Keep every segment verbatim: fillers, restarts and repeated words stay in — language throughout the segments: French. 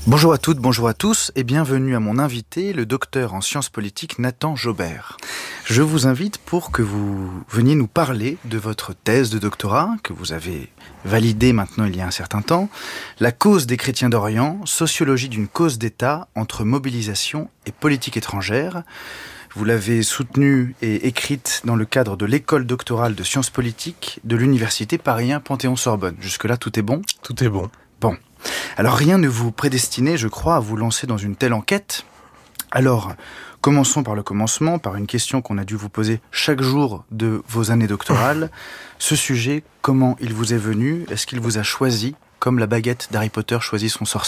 Bonjour à toutes, bonjour à tous et bienvenue à mon invité, le docteur en sciences politiques Nathan Jaubert. Je vous invite pour que vous veniez nous parler de votre thèse de doctorat que vous avez validée maintenant il y a un certain temps, La cause des chrétiens d'Orient, sociologie d'une cause d'État entre mobilisation et politique étrangère. Vous l'avez soutenue et écrite dans le cadre de l'école doctorale de sciences politiques de l'université Paris un Panthéon-Sorbonne. Jusque-là, tout est bon ? Tout est bon. Bon. Alors rien ne vous prédestinait, je crois, à vous lancer dans une telle enquête. Alors, commençons par le commencement, par une question qu'on a dû vous poser chaque jour de vos années doctorales. Ce sujet, comment il vous est venu ? Est-ce qu'il vous a choisi, comme la baguette d'Harry Potter choisit son sorcier ?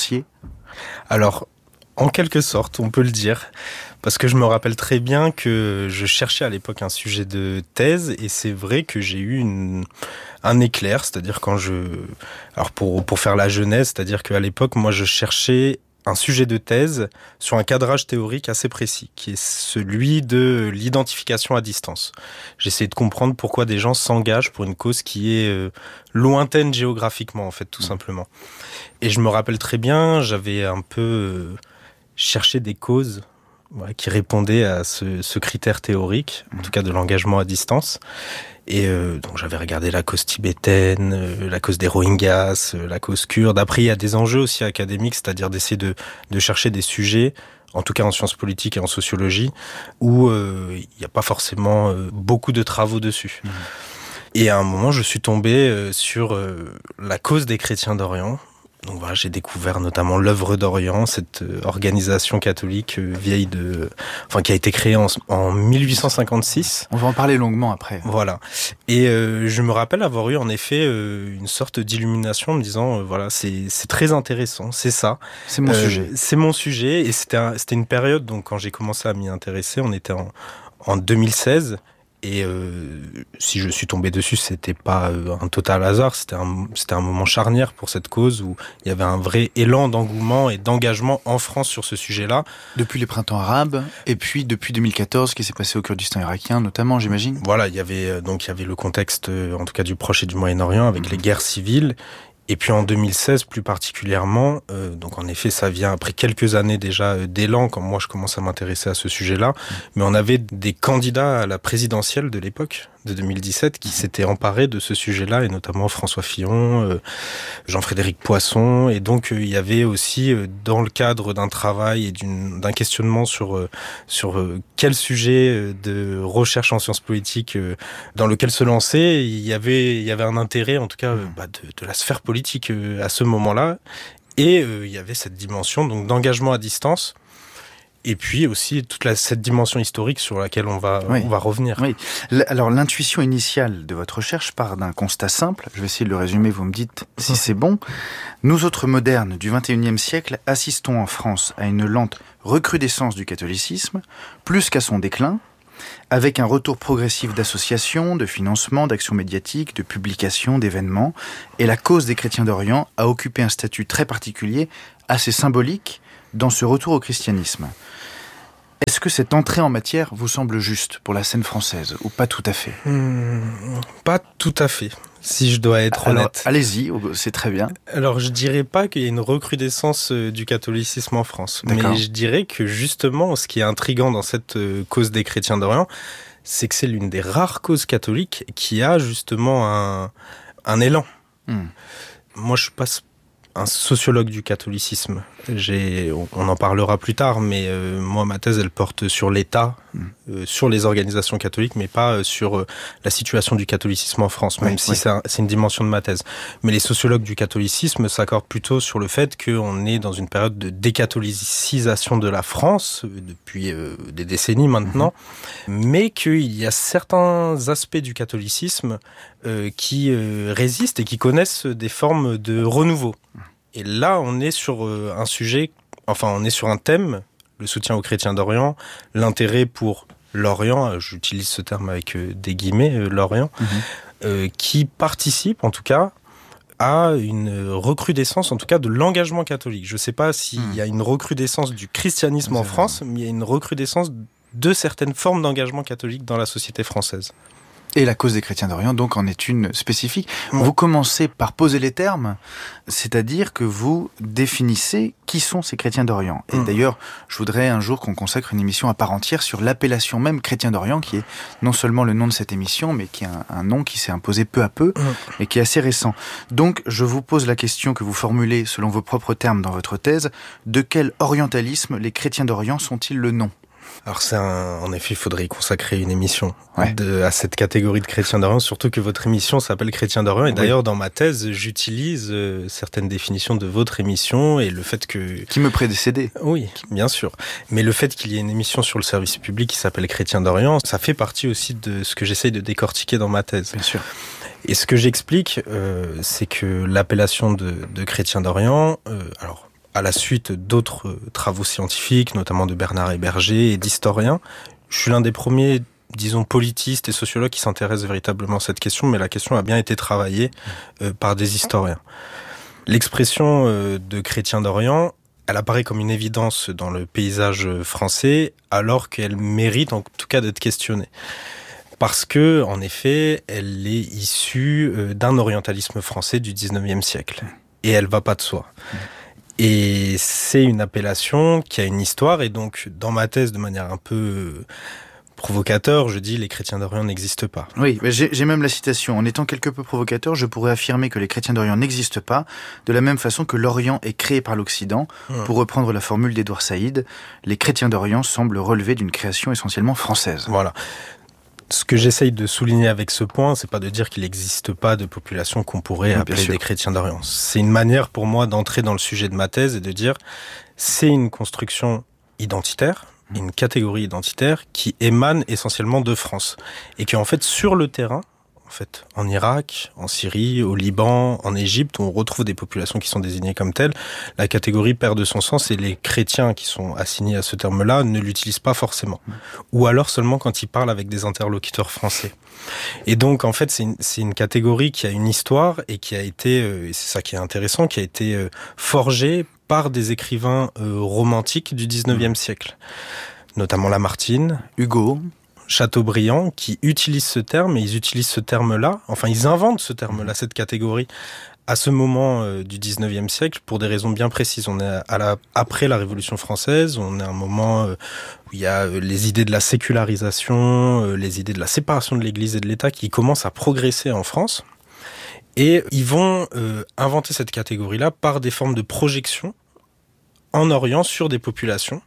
Alors, en quelque sorte, on peut le dire, parce que je me rappelle très bien que je cherchais à l'époque un sujet de thèse, et c'est vrai que j'ai eu une, un éclair, c'est-à-dire quand je... Alors pour, pour faire la genèse, c'est-à-dire qu'à l'époque, moi je cherchais un sujet de thèse sur un cadrage théorique assez précis, qui est celui de l'identification à distance. J'essayais de comprendre pourquoi des gens s'engagent pour une cause qui est euh, lointaine géographiquement, en fait, tout simplement. Et je me rappelle très bien, j'avais un peu... Euh, chercher des causes ouais, qui répondaient à ce, ce critère théorique, en tout cas de l'engagement à distance. Et euh, donc j'avais regardé la cause tibétaine, euh, la cause des Rohingyas, euh, la cause kurde. Après, il y a des enjeux aussi académiques, c'est-à-dire d'essayer de, de chercher des sujets, en tout cas en sciences politiques et en sociologie, où euh, il n'y a pas forcément euh, beaucoup de travaux dessus. Mmh. Et à un moment, je suis tombé euh, sur euh, la cause des chrétiens d'Orient. Donc voilà, j'ai découvert notamment l'œuvre d'Orient, cette organisation catholique vieille de, enfin qui a été créée en, en mille huit cent cinquante-six. On va en parler longuement après. Voilà. Et euh, je me rappelle avoir eu en effet euh, une sorte d'illumination, en me disant euh, voilà, c'est c'est très intéressant, c'est ça. C'est mon euh, sujet. C'est mon sujet, et c'était un, c'était une période donc quand j'ai commencé à m'y intéresser, on était en en deux mille seize. Et euh, si je suis tombé dessus, c'était pas euh, un total hasard, c'était un, c'était un moment charnière pour cette cause où il y avait un vrai élan d'engouement et d'engagement en France sur ce sujet-là. Depuis les printemps arabes, et puis depuis deux mille quatorze, ce qui s'est passé au Kurdistan irakien notamment, j'imagine. Voilà, il y avait donc il y avait le contexte, en tout cas du Proche et du Moyen-Orient, avec mmh. les guerres civiles. Et puis en deux mille seize plus particulièrement, euh, donc en effet ça vient après quelques années déjà euh, d'élan quand moi je commence à m'intéresser à ce sujet-là, mmh. mais on avait des candidats à la présidentielle de l'époque, de deux mille dix-sept, qui mmh. s'étaient emparés de ce sujet-là, et notamment François Fillon, euh, Jean-Frédéric Poisson, et donc euh, il y avait aussi euh, dans le cadre d'un travail et d'une, d'un questionnement sur, euh, sur euh, quel sujet euh, de recherche en sciences politiques euh, dans lequel se lancer, il y avait, il y avait un intérêt en tout cas euh, bah, de, de la sphère politique politique à ce moment-là, et euh, il y avait cette dimension donc d'engagement à distance, et puis aussi toute la, cette dimension historique sur laquelle on va, oui. on va revenir. Oui. Alors l'intuition initiale de votre recherche part d'un constat simple, je vais essayer de le résumer, vous me dites si mmh. c'est bon. Nous autres modernes du vingt et unième siècle assistons en France à une lente recrudescence du catholicisme, plus qu'à son déclin, avec un retour progressif d'associations, de financement, d'actions médiatiques, de publications, d'événements. Et la cause des chrétiens d'Orient a occupé un statut très particulier, assez symbolique, dans ce retour au christianisme. Est-ce que cette entrée en matière vous semble juste pour la scène française, ou pas tout à fait ? mmh, Pas tout à fait, si je dois être Alors, honnête. Allez-y, c'est très bien. Alors, je dirais pas qu'il y ait une recrudescence du catholicisme en France. D'accord. Mais je dirais que justement, ce qui est intriguant dans cette cause des chrétiens d'Orient, c'est que c'est l'une des rares causes catholiques qui a justement un, un élan. Mmh. Moi, je suis pas un sociologue du catholicisme. J'ai, on en parlera plus tard, mais euh, moi, ma thèse, elle porte sur l'État, mmh. euh, sur les organisations catholiques, mais pas euh, sur euh, la situation du catholicisme en France, même oui, si oui. C'est, un, c'est une dimension de ma thèse. Mais les sociologues du catholicisme s'accordent plutôt sur le fait qu'on est dans une période de décatholicisation de la France, euh, depuis euh, des décennies maintenant, mmh. mais qu'il y a certains aspects du catholicisme euh, qui euh, résistent et qui connaissent des formes de renouveau. Et là, on est sur euh, un sujet, enfin, on est sur un thème, le soutien aux chrétiens d'Orient, l'intérêt pour l'Orient, j'utilise ce terme avec euh, des guillemets, euh, l'Orient, mmh. euh, qui participe, en tout cas, à une recrudescence, en tout cas, de l'engagement catholique. Je ne sais pas s'il mmh. y a une recrudescence du christianisme C'est en France, vrai. mais il y a une recrudescence de certaines formes d'engagement catholique dans la société française. Et la cause des chrétiens d'Orient, donc, en est une spécifique. Mmh. Vous commencez par poser les termes, c'est-à-dire que vous définissez qui sont ces chrétiens d'Orient. Et mmh. d'ailleurs, je voudrais un jour qu'on consacre une émission à part entière sur l'appellation même chrétien d'Orient, qui est non seulement le nom de cette émission, mais qui est un, un nom qui s'est imposé peu à peu, mmh. et qui est assez récent. Donc, je vous pose la question que vous formulez selon vos propres termes dans votre thèse. De quel orientalisme les chrétiens d'Orient sont-ils le nom ? Alors c'est un, en effet, il faudrait y consacrer une émission ouais. de, à cette catégorie de chrétiens d'Orient, surtout que votre émission s'appelle Chrétiens d'Orient. Et oui. d'ailleurs, dans ma thèse, j'utilise euh, certaines définitions de votre émission et le fait que... Qui me prédécédait. Oui, bien sûr. Mais le fait qu'il y ait une émission sur le service public qui s'appelle Chrétiens d'Orient, ça fait partie aussi de ce que j'essaye de décortiquer dans ma thèse. Bien sûr. Et ce que j'explique, euh, c'est que l'appellation de, de Chrétiens d'Orient, euh, alors... à la suite d'autres travaux scientifiques, notamment de Bernard Héberger et d'historiens. Je suis l'un des premiers, disons, politistes et sociologues qui s'intéressent véritablement à cette question, mais la question a bien été travaillée euh, par des historiens. L'expression euh, de chrétien d'Orient, elle apparaît comme une évidence dans le paysage français, alors qu'elle mérite en tout cas d'être questionnée. Parce que, en effet, elle est issue euh, d'un orientalisme français du dix-neuvième siècle. Et elle va pas de soi. Et c'est une appellation qui a une histoire, et donc dans ma thèse, de manière un peu provocateur, je dis les chrétiens d'Orient n'existent pas. Oui, j'ai, j'ai même la citation. En étant quelque peu provocateur, je pourrais affirmer que les chrétiens d'Orient n'existent pas, de la même façon que l'Orient est créé par l'Occident. Mmh. Pour reprendre la formule d'Édouard Saïd, les chrétiens d'Orient semblent relever d'une création essentiellement française. Voilà. Ce que j'essaye de souligner avec ce point, c'est pas de dire qu'il n'existe pas de population qu'on pourrait oui, appeler des chrétiens d'Orient. C'est une manière pour moi d'entrer dans le sujet de ma thèse et de dire c'est une construction identitaire, une catégorie identitaire qui émane essentiellement de France. Et qui en fait sur le terrain, en fait, en Irak, en Syrie, au Liban, en Égypte, où on retrouve des populations qui sont désignées comme telles, la catégorie perd de son sens et les chrétiens qui sont assignés à ce terme-là ne l'utilisent pas forcément. Ou alors seulement quand ils parlent avec des interlocuteurs français. Et donc, en fait, c'est une, c'est une catégorie qui a une histoire et qui a été, euh, et c'est ça qui est intéressant, qui a été euh, forgée par des écrivains euh, romantiques du dix-neuvième siècle. Notamment Lamartine, Hugo, Chateaubriand, qui utilisent ce terme, et ils utilisent ce terme-là, enfin ils inventent ce terme-là, cette catégorie, à ce moment euh, du dix-neuvième siècle, pour des raisons bien précises. On est à la, après la Révolution française, on est à un moment euh, où il y a euh, les idées de la sécularisation, euh, les idées de la séparation de l'Église et de l'État qui commencent à progresser en France, et ils vont euh, inventer cette catégorie-là par des formes de projection en Orient sur des populations,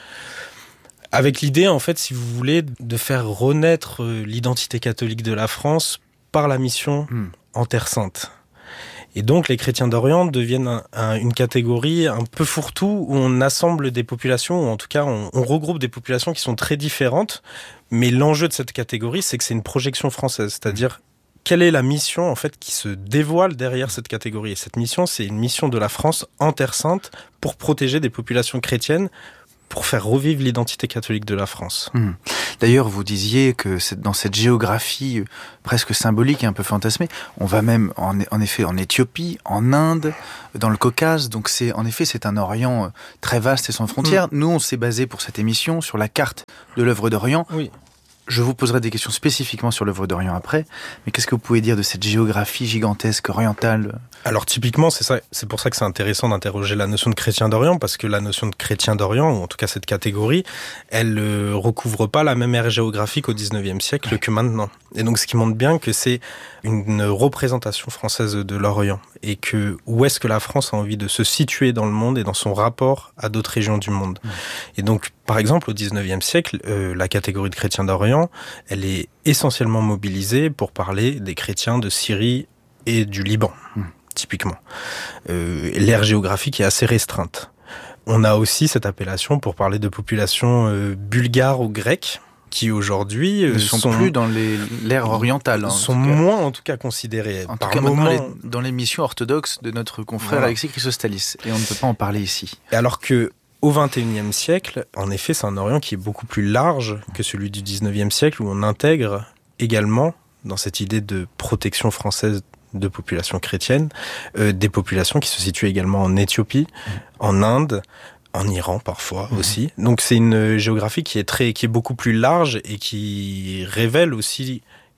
avec l'idée, en fait, si vous voulez, de faire renaître l'identité catholique de la France par la mission mmh. en Terre Sainte. Et donc, les chrétiens d'Orient deviennent un, un, une catégorie un peu fourre-tout, où on assemble des populations, ou en tout cas, on, on regroupe des populations qui sont très différentes. Mais l'enjeu de cette catégorie, c'est que c'est une projection française. C'est-à-dire, quelle est la mission, en fait, qui se dévoile derrière cette catégorie ? Et cette mission, c'est une mission de la France en Terre Sainte pour protéger des populations chrétiennes, pour faire revivre l'identité catholique de la France. Mmh. D'ailleurs, vous disiez que c'est dans cette géographie presque symbolique et un peu fantasmée, on va même en, en effet en Éthiopie, en Inde, dans le Caucase, donc c'est en effet c'est un Orient très vaste et sans frontières. Mmh. Nous, on s'est basé pour cette émission sur la carte de l'œuvre d'Orient. Oui. Je vous poserai des questions spécifiquement sur l'œuvre d'Orient après, mais qu'est-ce que vous pouvez dire de cette géographie gigantesque orientale ? Alors typiquement, c'est ça, c'est pour ça que c'est intéressant d'interroger la notion de chrétien d'Orient, parce que la notion de chrétien d'Orient, ou en tout cas cette catégorie, elle ne euh, recouvre pas la même ère géographique au dix-neuvième siècle ouais. que maintenant. Et donc ce qui montre bien que c'est une représentation française de l'Orient, et que où est-ce que la France a envie de se situer dans le monde et dans son rapport à d'autres régions du monde. Ouais. Et donc, par exemple, au dix-neuvième siècle, euh, la catégorie de chrétiens d'Orient, elle est essentiellement mobilisée pour parler des chrétiens de Syrie et du Liban. Ouais. Typiquement. Euh, l'ère géographique est assez restreinte. On a aussi cette appellation pour parler de populations euh, bulgares ou grecques, qui aujourd'hui euh, ne sont, sont plus dans les, l'ère orientale. Hein, sont moins en tout cas considérées. En par tout cas, moment... dans, les, dans les missions orthodoxes de notre confrère voilà. Alexis Chrysostalis. Et on ne peut pas en parler ici. Et alors que au vingt et unième siècle, en effet, c'est un Orient qui est beaucoup plus large que celui du dix-neuvième siècle, où on intègre également, dans cette idée de protection française de populations chrétiennes, euh, des populations qui se situent également en Éthiopie, mmh. en Inde, en Iran parfois mmh. aussi. Donc c'est une géographie qui est très, qui est beaucoup plus large et qui révèle aussi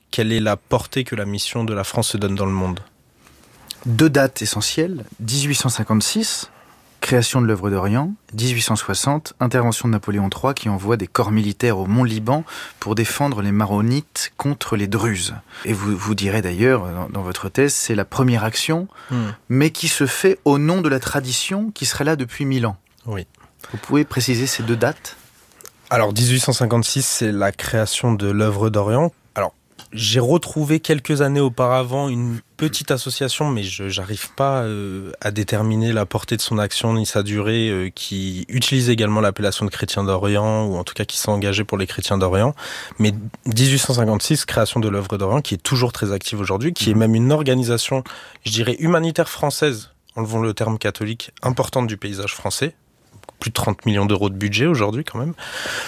quelle est la portée que la mission de la France se donne dans le monde? Deux dates essentielles, dix-huit cent cinquante-six, création de l'œuvre d'Orient, dix-huit cent soixante, intervention de Napoléon trois qui envoie des corps militaires au Mont Liban pour défendre les Maronites contre les Druzes. Et vous, vous direz d'ailleurs, dans, dans votre thèse, c'est la première action, mmh. mais qui se fait au nom de la tradition qui serait là depuis mille ans. Oui. Vous pouvez préciser ces deux dates ? Alors, dix-huit cent cinquante-six, c'est la création de l'œuvre d'Orient. Alors, j'ai retrouvé quelques années auparavant une petite association, mais je n'arrive pas euh, à déterminer la portée de son action ni sa durée, euh, qui utilise également l'appellation de chrétiens d'Orient, ou en tout cas qui s'est engagé pour les chrétiens d'Orient. Mais dix-huit cent cinquante-six, création de l'œuvre d'Orient, qui est toujours très active aujourd'hui, qui est même une organisation, je dirais, humanitaire française, enlevons le terme catholique, importante du paysage français. Plus de trente millions d'euros de budget aujourd'hui quand même.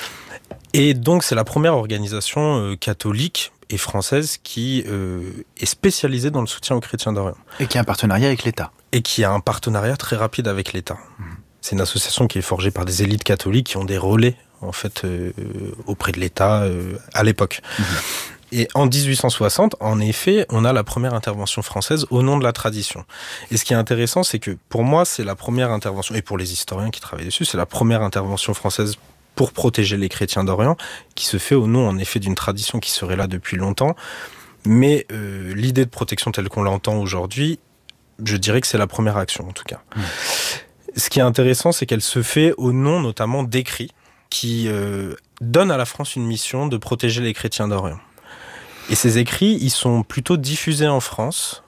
Et donc c'est la première organisation euh, catholique et française qui euh, est spécialisée dans le soutien aux chrétiens d'Orient. Et qui a un partenariat avec l'État. Et qui a un partenariat très rapide avec l'État. Mmh. C'est une association qui est forgée par des élites catholiques qui ont des relais en fait euh, auprès de l'État euh, à l'époque. Mmh. Et en dix-huit cent soixante, en effet, on a la première intervention française au nom de la tradition. Et ce qui est intéressant, c'est que pour moi, c'est la première intervention, et pour les historiens qui travaillent dessus, c'est la première intervention française pour protéger les chrétiens d'Orient, qui se fait au nom, en effet, d'une tradition qui serait là depuis longtemps. Mais euh, l'idée de protection telle qu'on l'entend aujourd'hui, je dirais que c'est la première action, en tout cas. Mmh. Ce qui est intéressant, c'est qu'elle se fait au nom, notamment, d'écrits qui euh, donnent à la France une mission de protéger les chrétiens d'Orient. Et ces écrits, ils sont plutôt diffusés en France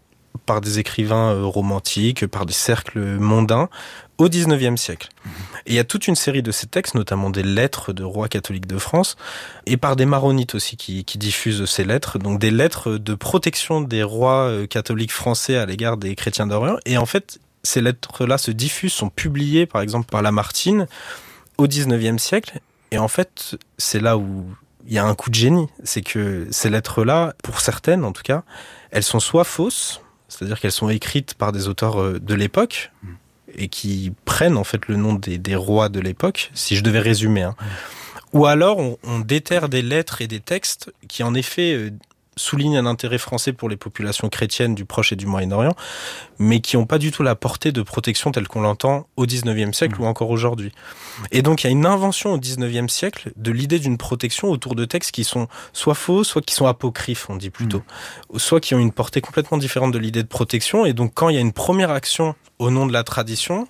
par des écrivains euh, romantiques, par des cercles mondains, au dix-neuvième siècle. Mmh. Et il y a toute une série de ces textes, notamment des lettres de rois catholiques de France, et par des maronites aussi qui, qui diffusent ces lettres, donc des lettres de protection des rois euh, catholiques français à l'égard des chrétiens d'Orient. Et en fait, ces lettres-là se diffusent, sont publiées par exemple par Lamartine au dix-neuvième siècle. Et en fait, c'est là où il y a un coup de génie, c'est que ces lettres-là, pour certaines en tout cas, elles sont soit fausses, c'est-à-dire qu'elles sont écrites par des auteurs de l'époque, mmh. et qui prennent en fait le nom des, des rois de l'époque, si je devais résumer. Hein. Mmh. Ou alors on, on déterre des lettres et des textes qui en effet euh, soulignent un intérêt français pour les populations chrétiennes du Proche et du Moyen-Orient, mais qui n'ont pas du tout la portée de protection telle qu'on l'entend au dix-neuvième siècle mmh. ou encore aujourd'hui. Et donc il y a une invention au dix-neuvième siècle de l'idée d'une protection autour de textes qui sont soit faux, soit qui sont apocryphes, on dit plutôt, mmh. soit qui ont une portée complètement différente de l'idée de protection. Et donc quand il y a une première action au nom de la tradition,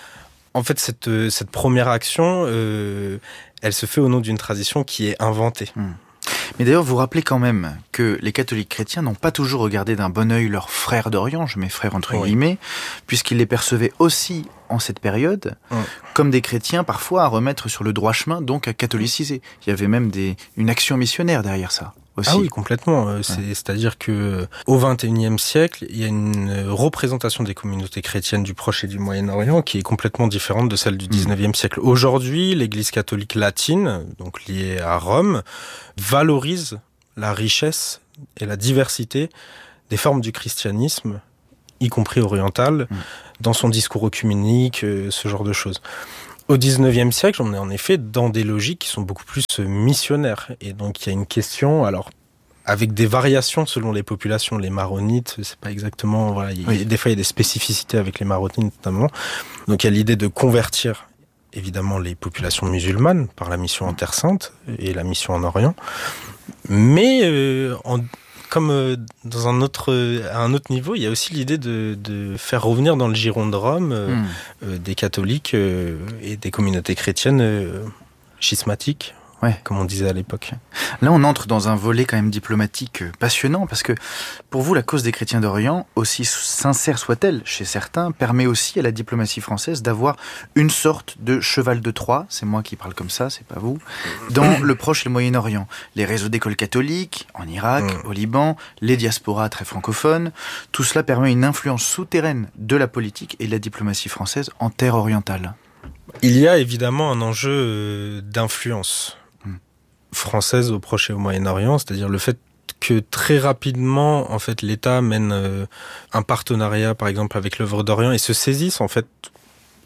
en fait cette, cette première action, euh, elle se fait au nom d'une tradition qui est inventée. Mmh. Mais d'ailleurs, vous rappelez quand même que les catholiques chrétiens n'ont pas toujours regardé d'un bon œil leurs frères d'Orient, je mets frères entre oui. guillemets, puisqu'ils les percevaient aussi en cette période oui. comme des chrétiens parfois à remettre sur le droit chemin, donc à catholiciser. Il y avait même des, une action missionnaire derrière ça. Aussi. Ah oui, complètement. C'est, ouais. C'est-à-dire que au vingt et unième siècle, il y a une représentation des communautés chrétiennes du Proche et du Moyen-Orient qui est complètement différente de celle du dix-neuvième siècle. Aujourd'hui, l'Église catholique latine, donc liée à Rome, valorise la richesse et la diversité des formes du christianisme, y compris oriental, mmh. dans son discours œcuménique, ce genre de choses. Au dix-neuvième siècle, on est en effet dans des logiques qui sont beaucoup plus missionnaires. Et donc, il y a une question, alors, avec des variations selon les populations. Les maronites, c'est pas exactement... Voilà, il y a, oui. Des fois, il y a des spécificités avec les maronites, notamment. Donc, il y a l'idée de convertir, évidemment, les populations musulmanes par la mission en Terre Sainte et la mission en Orient. Mais, euh, en... comme euh, dans un autre, euh, à un autre niveau, il y a aussi l'idée de, de faire revenir dans le giron de Rome euh, mmh. euh, des catholiques euh, et des communautés chrétiennes euh, schismatiques, ouais. comme on disait à l'époque. Là, on entre dans un volet quand même diplomatique passionnant, parce que pour vous, la cause des chrétiens d'Orient, aussi sincère soit-elle chez certains, permet aussi à la diplomatie française d'avoir une sorte de cheval de Troie, c'est moi qui parle comme ça, c'est pas vous, dans le Proche et le Moyen-Orient. Les réseaux d'écoles catholiques, en Irak, mmh. au Liban, les diasporas très francophones, tout cela permet une influence souterraine de la politique et de la diplomatie française en terre orientale. Il y a évidemment un enjeu d'influence française au Proche et au Moyen-Orient, c'est-à-dire le fait que très rapidement, en fait, l'État mène euh, un partenariat, par exemple, avec l'œuvre d'Orient et se saisisse, en fait,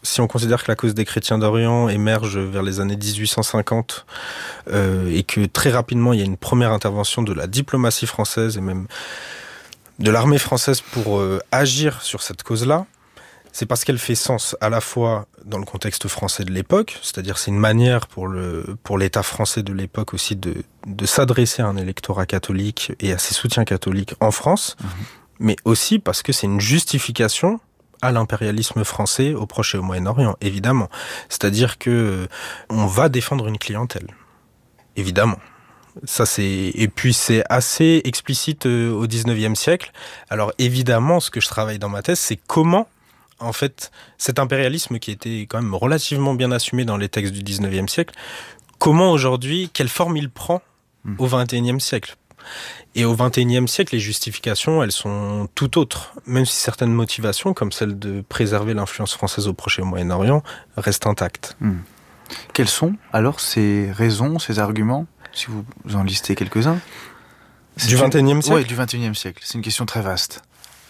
si on considère que la cause des chrétiens d'Orient émerge vers les années dix-huit cent cinquante euh, et que très rapidement il y a une première intervention de la diplomatie française et même de l'armée française pour euh, agir sur cette cause-là, c'est parce qu'elle fait sens à la fois dans le contexte français de l'époque, c'est-à-dire c'est une manière pour le pour l'État français de l'époque aussi de de s'adresser à un électorat catholique et à ses soutiens catholiques en France, mmh. mais aussi parce que c'est une justification à l'impérialisme français au Proche et au Moyen-Orient, évidemment. C'est-à-dire que on va défendre une clientèle, évidemment. Ça c'est et puis c'est assez explicite au dix-neuvième siècle. Alors évidemment, ce que je travaille dans ma thèse, c'est comment en fait cet impérialisme qui était quand même relativement bien assumé dans les textes du dix-neuvième siècle, comment aujourd'hui, quelle forme il prend au vingt et unième siècle. Et au vingt et unième siècle, les justifications, elles sont tout autres. Même si certaines motivations, comme celle de préserver l'influence française au Proche et au Moyen-Orient, restent intactes. Mmh. Quelles sont alors ces raisons, ces arguments, si vous en listez quelques-uns? C'est du vingt et unième siècle ? Oui, du vingt et unième siècle. C'est une question très vaste.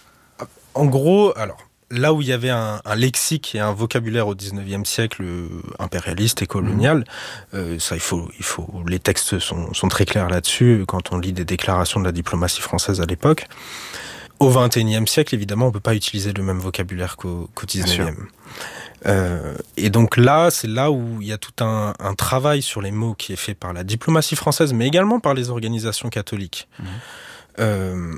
En gros, alors, là où il y avait un, un lexique et un vocabulaire au dix-neuvième siècle euh, impérialiste et colonial, mmh. euh, ça, il faut, il faut, les textes sont, sont très clairs là-dessus quand on lit des déclarations de la diplomatie française à l'époque. Au vingt et unième siècle, évidemment, on ne peut pas utiliser le même vocabulaire qu'au, qu'au dix-neuvième. Euh, et donc là, c'est là où il y a tout un, un travail sur les mots qui est fait par la diplomatie française, mais également par les organisations catholiques, mmh. euh,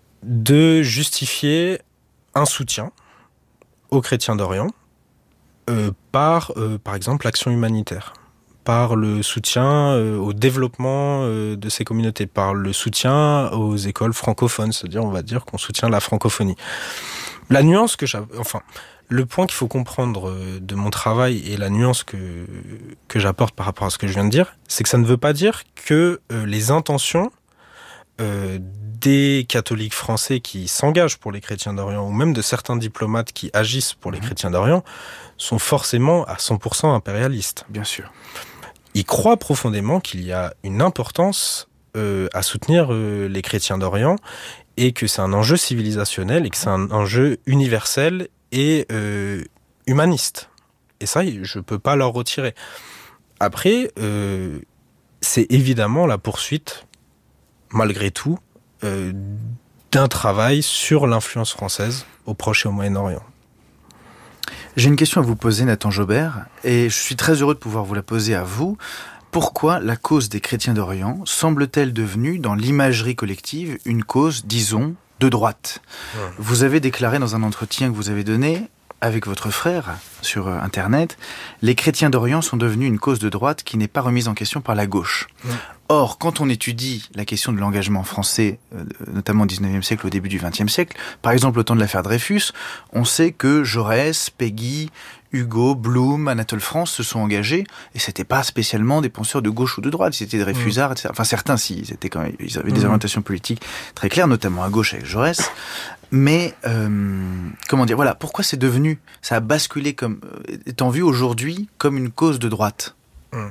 de justifier un soutien aux chrétiens d'Orient euh, par, euh, par exemple, l'action humanitaire, par le soutien euh, au développement euh, de ces communautés, par le soutien aux écoles francophones, c'est-à-dire, on va dire qu'on soutient la francophonie. La nuance que j'ai, enfin, le point qu'il faut comprendre de mon travail et la nuance que, que j'apporte par rapport à ce que je viens de dire, c'est que ça ne veut pas dire que euh, les intentions euh, des catholiques français qui s'engagent pour les chrétiens d'Orient, ou même de certains diplomates qui agissent pour les chrétiens d'Orient, sont forcément à cent pour cent impérialistes. Bien sûr. Ils croient profondément qu'il y a une importance euh, à soutenir euh, les chrétiens d'Orient, et que c'est un enjeu civilisationnel, et que c'est un enjeu universel et euh, humaniste. Et ça, je ne peux pas leur retirer. Après, euh, c'est évidemment la poursuite, malgré tout, euh, d'un travail sur l'influence française au Proche et au Moyen-Orient. J'ai une question à vous poser, Nathan Jaubert, et je suis très heureux de pouvoir vous la poser à vous. Pourquoi la cause des chrétiens d'Orient semble-t-elle devenue, dans l'imagerie collective, une cause, disons, de droite ? Ouais. Vous avez déclaré dans un entretien que vous avez donné avec votre frère sur Internet, les chrétiens d'Orient sont devenus une cause de droite qui n'est pas remise en question par la gauche. Ouais. Or, quand on étudie la question de l'engagement français, euh, notamment au dix-neuvième siècle, au début du vingtième siècle, par exemple au temps de l'affaire Dreyfus, on sait que Jaurès, Péguy, Hugo, Blum, Anatole France se sont engagés, et c'était pas spécialement des penseurs de gauche ou de droite, c'était des Dreyfusards, mmh. et cetera. Enfin, certains, si, ils, étaient quand même, ils avaient des mmh. orientations politiques très claires, notamment à gauche avec Jaurès. Mais, euh, comment dire, voilà, pourquoi c'est devenu, ça a basculé comme, étant vu aujourd'hui comme une cause de droite ? mmh.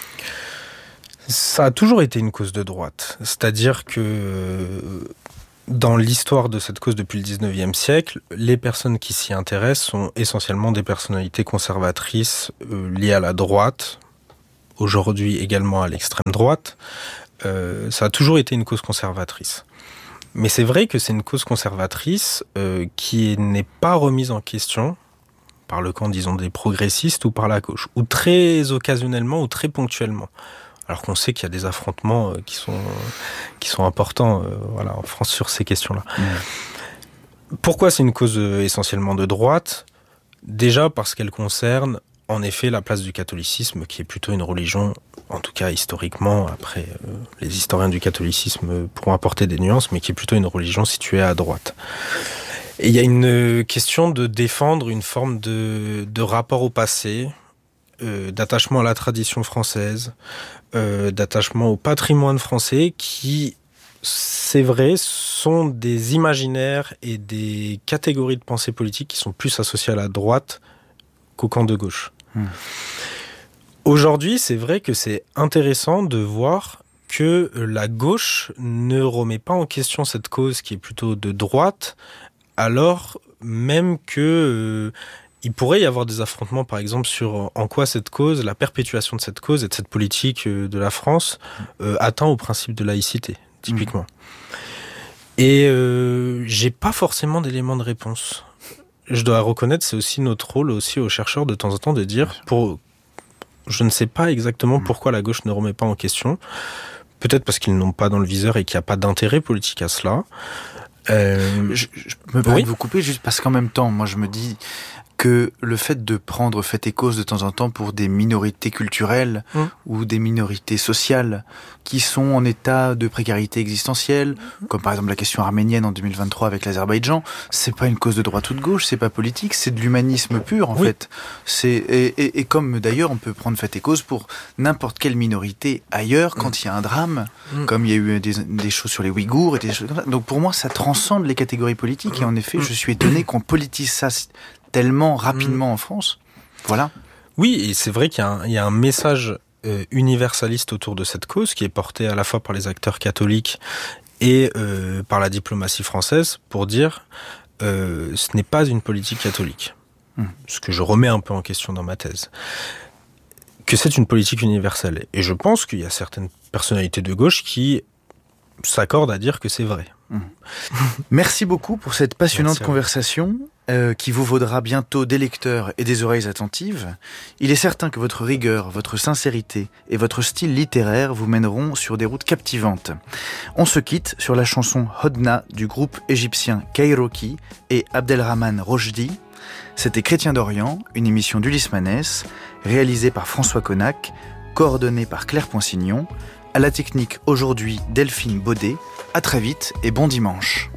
Ça a toujours été une cause de droite. C'est-à-dire que dans l'histoire de cette cause depuis le dix-neuvième siècle, les personnes qui s'y intéressent sont essentiellement des personnalités conservatrices euh, liées à la droite, aujourd'hui également à l'extrême droite. Euh, ça a toujours été une cause conservatrice. Mais c'est vrai que c'est une cause conservatrice euh, qui n'est pas remise en question par le camp, disons, des progressistes ou par la gauche, ou très occasionnellement ou très ponctuellement. Alors qu'on sait qu'il y a des affrontements euh, qui sont qui sont importants, euh, voilà, en France sur ces questions-là. Mmh. Pourquoi c'est une cause euh, essentiellement de droite ? Déjà parce qu'elle concerne, en effet, la place du catholicisme, qui est plutôt une religion, en tout cas historiquement. Après, euh, les historiens du catholicisme pourront apporter des nuances, mais qui est plutôt une religion située à droite. Et il y a une question de défendre une forme de de rapport au passé, euh, d'attachement à la tradition française. Euh, d'attachement au patrimoine français qui, c'est vrai, sont des imaginaires et des catégories de pensée politique qui sont plus associées à la droite qu'au camp de gauche. Mmh. Aujourd'hui, c'est vrai que c'est intéressant de voir que la gauche ne remet pas en question cette cause qui est plutôt de droite, alors même que... Euh, il pourrait y avoir des affrontements, par exemple, sur en quoi cette cause, la perpétuation de cette cause et de cette politique de la France euh, atteint au principe de laïcité, typiquement. Mmh. Et euh, j'ai pas forcément d'éléments de réponse. Je dois reconnaître, c'est aussi notre rôle aussi aux chercheurs de temps en temps de dire, pour, je ne sais pas exactement mmh. pourquoi la gauche ne remet pas en question. Peut-être parce qu'ils n'ont pas dans le viseur et qu'il n'y a pas d'intérêt politique à cela. Euh, je, je me permets oui. de vous couper juste parce qu'en même temps, moi je me dis que le fait de prendre fait et cause de temps en temps pour des minorités culturelles mmh. ou des minorités sociales qui sont en état de précarité existentielle, mmh. comme par exemple la question arménienne en deux mille vingt-trois avec l'Azerbaïdjan, c'est pas une cause de droite ou de gauche, c'est pas politique, c'est de l'humanisme pur en oui. fait. C'est, et, et, et comme d'ailleurs on peut prendre fait et cause pour n'importe quelle minorité ailleurs quand il mmh. y a un drame, mmh. comme il y a eu des, des choses sur les Ouïghours et des choses comme ça. Donc pour moi ça transcende les catégories politiques et en effet je suis étonné qu'on politise ça tellement rapidement mmh. en France. Voilà. Oui, et c'est vrai qu'il y a un, il y a un message euh, universaliste autour de cette cause qui est porté à la fois par les acteurs catholiques et euh, par la diplomatie française pour dire euh, ce n'est pas une politique catholique. Mmh. Ce que je remets un peu en question dans ma thèse. Que c'est une politique universelle. Et je pense qu'il y a certaines personnalités de gauche qui s'accordent à dire que c'est vrai. Mmh. Merci beaucoup pour cette passionnante conversation euh, qui vous vaudra bientôt des lecteurs et des oreilles attentives. Il est certain que votre rigueur, votre sincérité et votre style littéraire vous mèneront sur des routes captivantes. On se quitte sur la chanson Hodna du groupe égyptien Kairoki et Abdelrahman Rochdi. C'était Chrétien d'Orient, une émission d'Ulysse Manès, réalisée par François Connac, coordonnée par Claire Poinsignon. À la technique aujourd'hui Delphine Baudet. À très vite et bon dimanche.